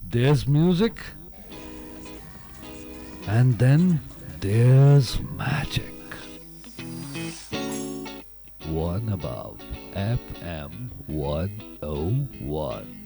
There's music, and then there's magic. One above FM 101.